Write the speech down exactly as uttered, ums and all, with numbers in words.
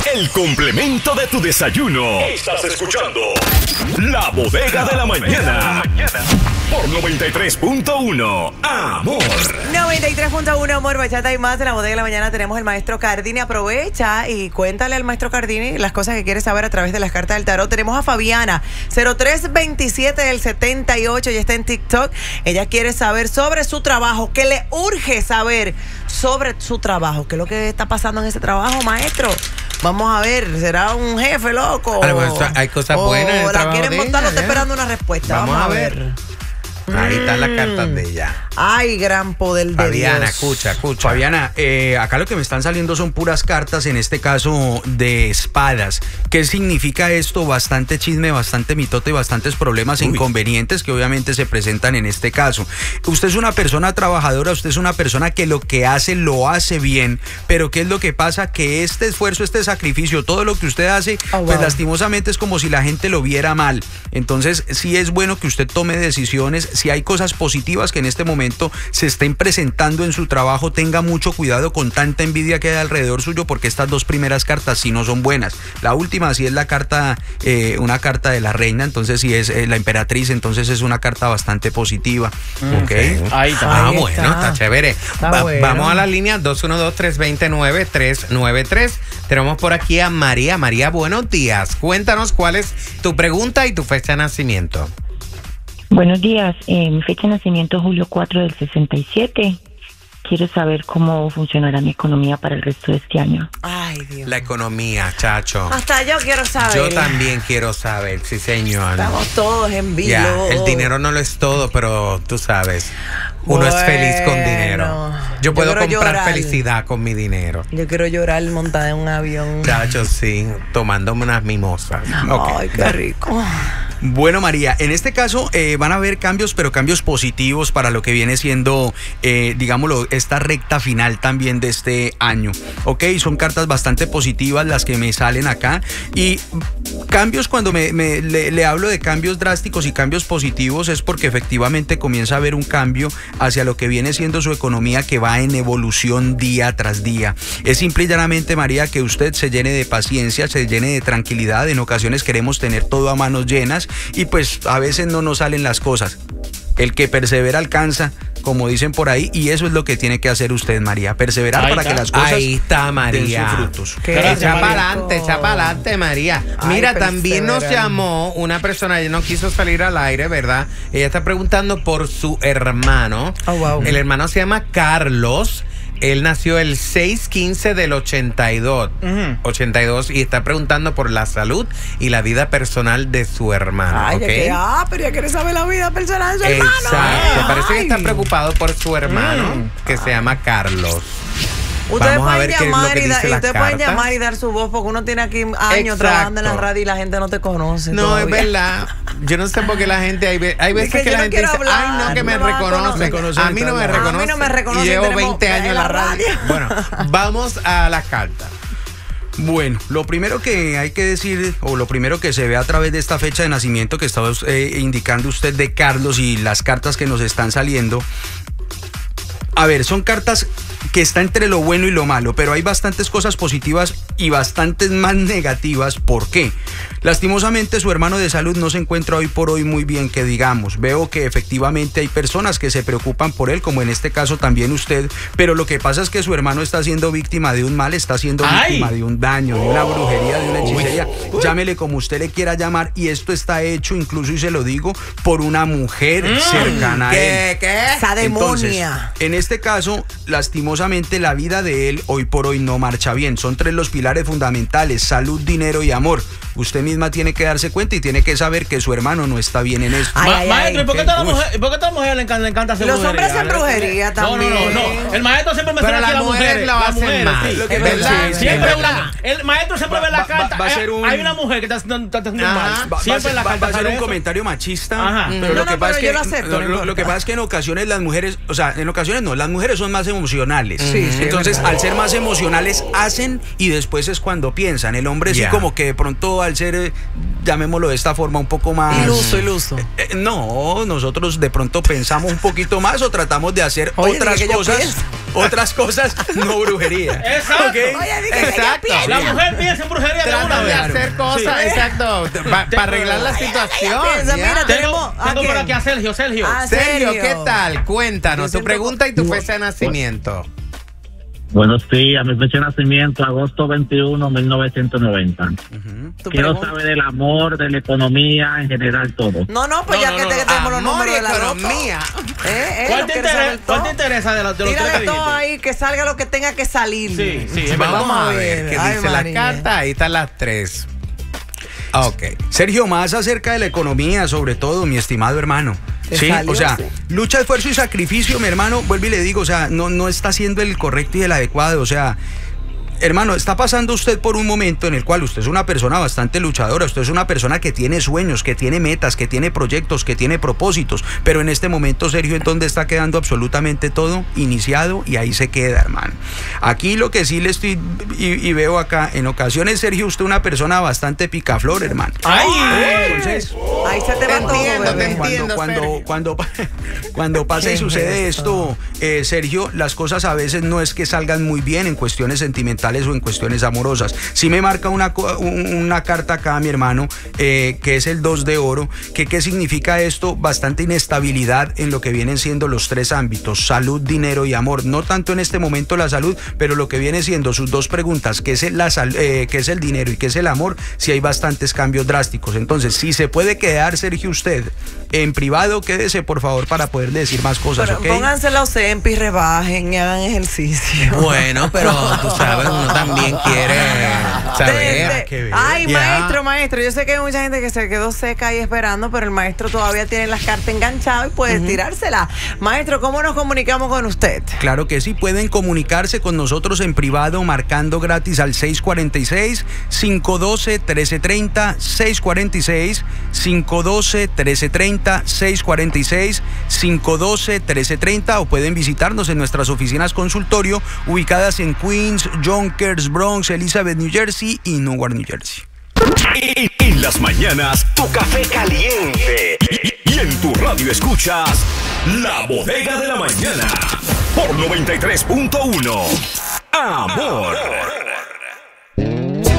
el complemento de tu desayuno. Estás escuchando La Bodega de la Mañana. Por noventa y tres punto uno, Amor. noventa y tres punto uno, Amor, Bachata y más. En La Bodega de la Mañana tenemos el maestro Cardini. Aprovecha y cuéntale al maestro Cardini las cosas que quiere saber a través de las cartas del tarot. Tenemos a Fabiana, cero tres veintisiete del setenta y ocho, y está en TikTok. Ella quiere saber sobre su trabajo, que le urge saber sobre su trabajo. ¿Qué es lo que está pasando en ese trabajo, maestro? Vamos a ver, ¿será un jefe loco? A lo mejor hay cosas buenas en el O la trabajo quieren de montar, no ella, está ¿eh? esperando una respuesta. Vamos, Vamos a ver. ver. Ahí están las cartas de ella. Ay, gran poder de Fabiana, Dios. escucha, escucha. Fabiana, eh, acá lo que me están saliendo son puras cartas, en este caso de espadas. ¿Qué significa esto? Bastante chisme, bastante mitote, bastantes problemas e inconvenientes que obviamente se presentan en este caso. Usted es una persona trabajadora, usted es una persona que lo que hace, lo hace bien, pero ¿qué es lo que pasa? Que este esfuerzo, este sacrificio, todo lo que usted hace, Oh, wow. pues lastimosamente es como si la gente lo viera mal. Entonces, sí es bueno que usted tome decisiones. Si hay cosas positivas que en este momento se estén presentando en su trabajo, tenga mucho cuidado con tanta envidia que hay alrededor suyo, porque estas dos primeras cartas sí no son buenas. La última sí es la carta, eh, una carta de la reina, entonces sí es eh, la emperatriz, entonces es una carta bastante positiva. Mm, ¿Okay? ok. Ahí está. Ah, Ahí bueno, está. está chévere. Está Va- bueno. Vamos a la línea dos uno dos, tres dos nueve, tres nueve tres. Tenemos por aquí a María. María, buenos días. Cuéntanos cuál es tu pregunta y tu fecha de nacimiento. Buenos días, eh, mi fecha de nacimiento es julio cuatro del sesenta y siete. Quiero saber cómo funcionará mi economía para el resto de este año. Ay, Dios. La economía, chacho. Hasta yo quiero saber. Yo también quiero saber, sí señor. Estamos todos en vilo. Ya, el dinero no lo es todo, pero tú sabes, uno es feliz con dinero. Yo yo puedo quiero comprar llorar. felicidad con mi dinero. Yo quiero llorar montada en un avión. Chacho, sí, tomándome unas mimosas. Ok. Ay, qué rico. Bueno, María, en este caso eh, van a haber cambios, pero cambios positivos para lo que viene siendo, eh, digámoslo, esta recta final también de este año. Ok, son cartas bastante positivas las que me salen acá. Y cambios, cuando me, me le, le hablo de cambios drásticos y cambios positivos, es porque efectivamente comienza a haber un cambio hacia lo que viene siendo su economía, que va en evolución día tras día. Es simple y llanamente, María, que usted se llene de paciencia, se llene de tranquilidad. En ocasiones queremos tener todo a manos llenas y pues a veces no nos salen las cosas. El que persevera alcanza, como dicen por ahí, y eso es lo que tiene que hacer usted, María, perseverar Ahí para está. que las cosas Ahí está, den María. sus frutos. Qué Echa rico. para adelante, echa para adelante, María. Ay, Mira, también nos perseverar. llamó una persona, ella no quiso salir al aire, ¿verdad? Ella está preguntando por su hermano. Oh, wow. El hermano se llama Carlos. Él nació el seis quince del ochenta y dos, Ujú. ochenta y dos, y está preguntando por la salud y la vida personal de su hermano. Ay, ¿ok? ya que, ah, pero ya quiere saber la vida personal de su hermano. Exacto. Parece que Ay. está preocupado por su hermano, Mm. que se llama Carlos. Ustedes Vamos a ver pueden qué es lo llamar que y, da- dice y la ustedes pueden carta. llamar y dar su voz, porque uno tiene aquí años Exacto. trabajando en la radio y la gente no te conoce. No, todavía. es verdad. Yo no sé por qué la gente, hay, ve- hay veces que que, yo la no gente quiero dice, hablar, ay, no, que no me me van a reconocen. conocer. A mí no me A mí reconocen. no me reconocen, Y llevo tenemos veinte años en la radio. Bueno, vamos a las cartas. Bueno, lo primero que hay que decir, o lo primero que se ve a través de esta fecha de nacimiento que estaba eh, indicando usted de Carlos y las cartas que nos están saliendo, a ver, son cartas que está entre lo bueno y lo malo, pero hay bastantes cosas positivas y bastantes más negativas. ¿Por qué? Lastimosamente su hermano de salud no se encuentra hoy por hoy muy bien, que digamos. Veo que efectivamente hay personas que se preocupan por él, como en este caso también usted, pero lo que pasa es que su hermano está siendo víctima de un mal, está siendo ¡Ay! víctima de un daño, de una brujería, de una hechicería. Llámele como usted le quiera llamar, y esto está hecho, incluso, y se lo digo, por una mujer cercana a él. ¿Qué? ¿Qué? Esa Entonces, demonia. en este caso, lastimosamente la vida de él hoy por hoy no marcha bien. Son tres los pilares fundamentales: salud, dinero y amor. Usted misma tiene que darse cuenta y tiene que saber que su hermano no está bien en esto. Ay, Ma- ay, maestro, ay. ¿y por qué a toda la mujer, por qué a toda la mujer le encanta, le encanta hacer Los brujería? hombres hacen brujería No, no, no, también. no. El maestro siempre me Pero suena que las las mujeres mujeres lo las hacen mujeres, mal. sí. Lo que Es pasa- verdad, sí, Siempre es una, verdad. el maestro siempre ve la Va- va- carta. va a hay- ser un- Hay una mujer que está haciendo está haciendo Ajá. mal. Va, va a Siempre ser, en la va- carta va a ser sale un eso. comentario machista, Ajá. pero No, lo no, que pero pasa es yo que lo acepto, lo, no lo- lo importa. que pasa es que en ocasiones las mujeres, o sea, en ocasiones no, las mujeres son más emocionales. Sí, sí, Entonces, es verdad. al ser más emocionales hacen y después es cuando piensan. El hombre Ya. sí como que de pronto al ser, eh, llamémoslo de esta forma, un poco más... Iluso, iluso. Eh, no, nosotros de pronto pensamos un poquito más o tratamos de hacer Oye, otras dije que yo cosas, pienso. otras cosas, no brujería. Exacto. ¿Ok? Oye, dije que Exacto. yo pienso. La mujer piensa en brujería de una Tratan de vez. hacer cosas, Sí. exacto, para arreglar la situación. piensa, ya. mira, Tengo, tenemos- ¿a tengo por quién? aquí a Sergio, Sergio. Ah, Sergio, Sergio. ¿qué tal? Cuéntanos Yo tu siento- pregunta y tu fecha de nacimiento. Buenos días, mi fecha de nacimiento, agosto veintiuno, mil novecientos noventa. Tu Quiero pregunta. saber del amor, de la economía, en general todo. No, no, pues No, ya no, que no, te- no. que tenemos los Amor y números de la loto. economía. Eh, eh, ¿Cuál, lo te quieres interesa, saber ¿Cuál te todo. interesa de los, de los tres que Tírale todo dijiste? ahí, que salga lo que tenga que salir. Sí, sí, es verdad. Vamos a ver qué Ay, dice María. la carta. Ahí están las tres. Ok. Sergio, más acerca de la economía, sobre todo, mi estimado hermano. Te Sí, salió, o sea, sí. lucha, esfuerzo y sacrificio, mi hermano, vuelvo y le digo, o sea, no, no está siendo el correcto y el adecuado, o sea, hermano, está pasando usted por un momento en el cual usted es una persona bastante luchadora, usted es una persona que tiene sueños, que tiene metas, que tiene proyectos, que tiene propósitos, pero en este momento, Sergio, ¿en dónde está quedando absolutamente todo? Iniciado y ahí se queda, hermano. Aquí lo que sí le estoy y, y veo acá, en ocasiones, Sergio, usted es una persona bastante picaflor, hermano. ¡Ay! Entonces, Ahí se te va Te todo, entiendo, bebé. te entiendo. cuando, cuando, Sergio. cuando, cuando pasa ¿Qué y es sucede esto? esto, eh, Sergio, las cosas a veces no es que salgan muy bien en cuestiones sentimentales o en cuestiones amorosas. Sí me marca una, co- un- una carta acá, mi hermano, eh, que es el dos de oro, que qué significa esto, bastante inestabilidad en lo que vienen siendo los tres ámbitos, salud, dinero y amor. No tanto en este momento la salud, pero lo que viene siendo sus dos preguntas, que es el, la sal- eh, qué es el dinero y qué es el amor, sí hay bastantes cambios drásticos. Entonces, si se puede quedar, Sergio, usted en privado, quédese por favor para poder decir más cosas, Pero ¿ok? pónganse la Ozempic y rebajen y hagan ejercicio. Bueno, pero tú sabes, uno también quiere saber. De- de- qué ver. Ay, Ya. maestro, maestro, yo sé que hay mucha gente que se quedó seca ahí esperando, pero el maestro todavía tiene las cartas enganchadas y puede tirárselas. Maestro, ¿cómo nos comunicamos con usted? Claro que sí, pueden comunicarse con nosotros en privado marcando gratis al seis cuatro seis, cinco uno dos, uno tres tres cero, seis cuatro seis, cinco uno dos, uno tres tres cero, seis cuatro seis, cinco uno dos, uno tres tres cero o pueden visitarnos en nuestras oficinas consultorio ubicadas en Queens, Yonkers, Bronx, Elizabeth, New Jersey y Newark, New Jersey. En, en las mañanas, tu café caliente. Y, y en tu radio escuchas La Bodega de la Mañana. Por noventa y tres punto uno. Amor.